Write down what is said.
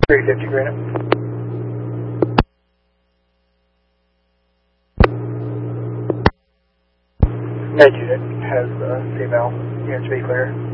350 Granite. Med unit has female units to be clear.